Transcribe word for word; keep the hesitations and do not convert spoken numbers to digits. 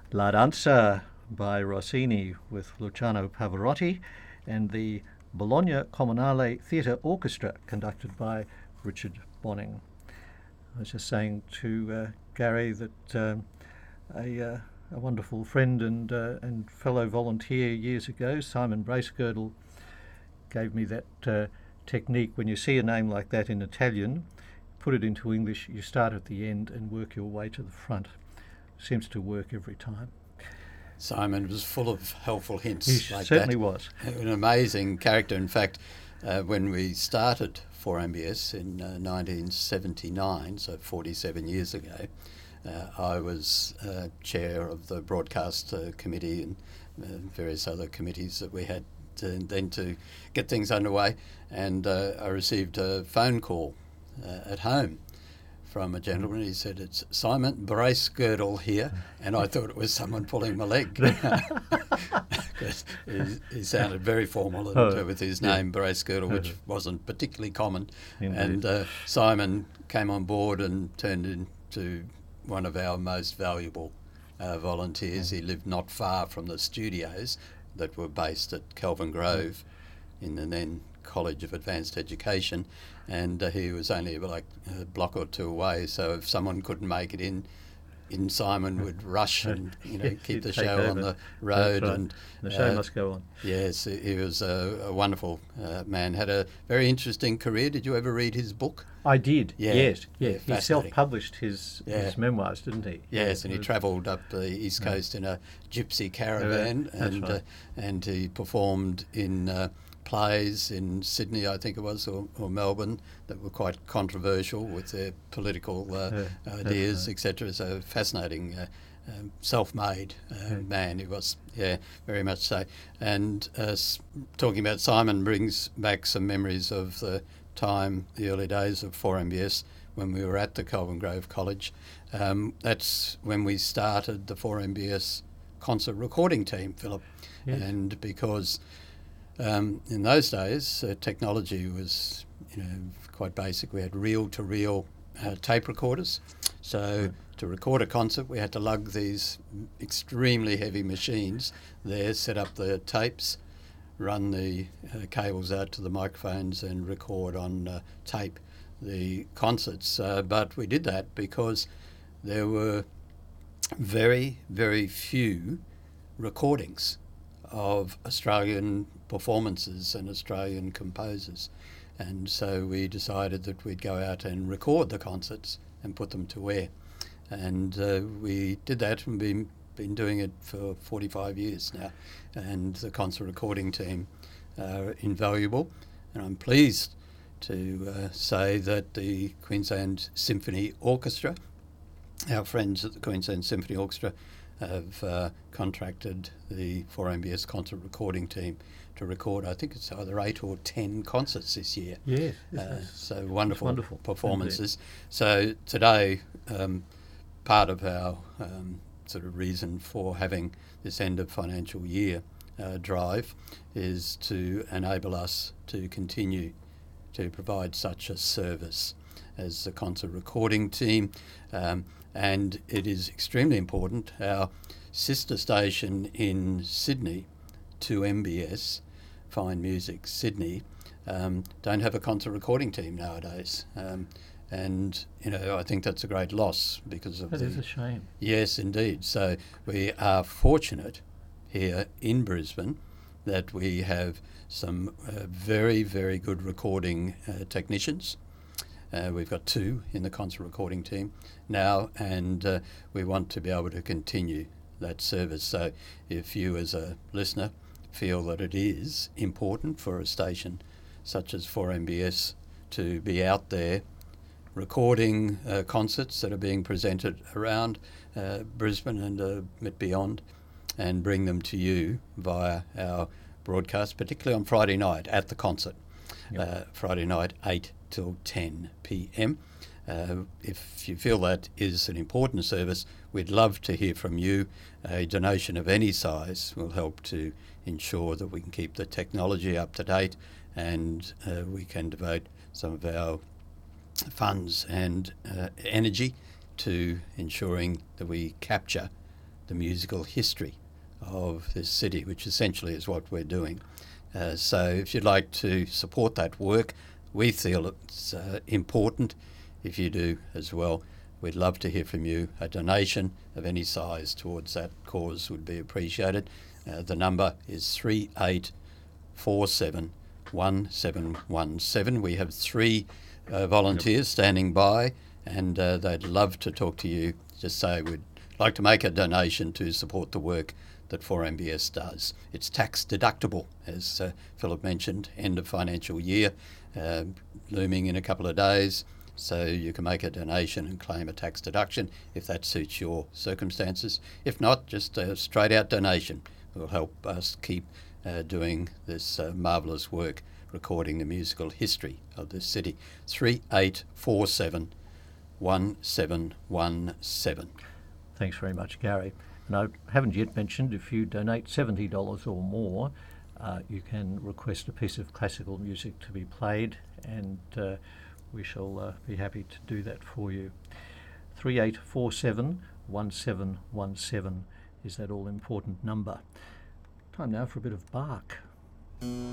La Danza by Rossini with Luciano Pavarotti, and the Bologna Comunale Theatre Orchestra conducted by Richard Bonning. I was just saying to uh, Gary that um, a, uh, a wonderful friend and uh, and fellow volunteer years ago, Simon Bracegirdle, gave me that uh, technique. When you see a name like that in Italian, put it into English, you start at the end and work your way to the front. Seems to work every time. Simon was full of helpful hints He like certainly that. was. An amazing character. In fact, uh, when we started four M B S in uh, nineteen seventy-nine, so forty-seven years ago, uh, I was uh, chair of the broadcast uh, committee and uh, various other committees that we had to, then to get things underway. And uh, I received a phone call uh, at home from a gentleman. He said, "It's Simon Bracegirdle here," and I thought it was someone pulling my leg. Because he, he sounded very formal and, Oh, uh, with his yeah. name Bracegirdle, which wasn't particularly common. Indeed. And uh, Simon came on board and turned into one of our most valuable uh, volunteers. He lived not far from the studios that were based at Kelvin Grove in the then College of Advanced Education, and uh, he was only like a block or two away, so if someone couldn't make it in, in Simon would rush and you know keep He'd the take show over. on the That's road. right. And The show uh, must go on. yes, he he was a, a wonderful uh, man. Had a very interesting career. Did you ever read his book? I did. Yeah, Yes. yeah, Yeah. He fascinating. self-published his Yeah. his memoirs, didn't he? Yes, Yeah, and it he was- travelled up the east coast in a gypsy caravan, that's and right. uh, and he performed in uh, plays in Sydney, I think it was, or, or Melbourne, that were quite controversial with their political uh, Yeah, that's ideas, right. et cetera. So fascinating, uh, um, self-made uh, Yeah. man he was. Yeah, very much so. And uh, s- talking about Simon brings back some memories of the time, the early days of four M B S when we were at the Kelvin Grove College. Um, that's when we started the four M B S concert recording team, Philip. Yes. And because um, in those days uh, technology was, you know, quite basic. We had reel-to-reel uh, tape recorders. So Right. to record a concert, we had to lug these extremely heavy machines there, set up the tapes, run the uh, cables out to the microphones and record on uh, tape the concerts. Uh, but we did that because there were very, very few recordings of Australian performances and Australian composers. And so we decided that we'd go out and record the concerts and put them to air. And uh, we did that and been, been doing it for forty-five years now. And the concert recording team are invaluable. And I'm pleased to uh, say that the Queensland Symphony Orchestra, our friends at the Queensland Symphony Orchestra, have uh, contracted the four M B S concert recording team to record, I think it's either eight or ten concerts this year. Yes. yes, Uh, yes. so wonderful, wonderful, performances. So today, um, part of our um, sort of reason for having this end of financial year uh, drive is to enable us to continue to provide such a service as the concert recording team. Um, and it is extremely important. Our sister station in Sydney, two M B S, Fine Music Sydney, um, don't have a concert recording team nowadays. Um, and, you know, I think that's a great loss because of That the... is a shame. Yes, indeed. So we are fortunate here in Brisbane that we have some uh, very, very good recording uh, technicians. Uh, we've got two in the concert recording team now, and uh, we want to be able to continue that service. So if you as a listener feel that it is important for a station such as four M B S to be out there recording uh, concerts that are being presented around uh, Brisbane and a bit beyond, and bring them to you via our broadcast, particularly on Friday night at the concert. Yep. Uh, Friday night, eight till ten p m. Uh, if you feel that is an important service, we'd love to hear from you. A donation of any size will help to ensure that we can keep the technology up to date, and uh, we can devote some of our funds and uh, energy to ensuring that we capture the musical history of this city, which essentially is what we're doing. Uh, so if you'd like to support that work, we feel it's uh, important. If you do as well, we'd love to hear from you. A donation of any size towards that cause would be appreciated. Uh, the number is three eight four seven one seven one seven. We have three uh, volunteers standing by, and uh, they'd love to talk to you. Just say we'd like to make a donation to support the work that four M B S does. It's tax deductible, as uh, Philip mentioned, end of financial year, uh, looming in a couple of days. So you can make a donation and claim a tax deduction if that suits your circumstances. If not, just a straight out donation will help us keep uh, doing this uh, marvellous work, recording the musical history of this city. three eight four seven one seven one seven. Thanks very much, Gary. And I haven't yet mentioned, if you donate seventy dollars or more, uh, you can request a piece of classical music to be played, and uh, we shall uh, be happy to do that for you. three eight four seven one seven one seven is that all-important number. Time now for a bit of Bach.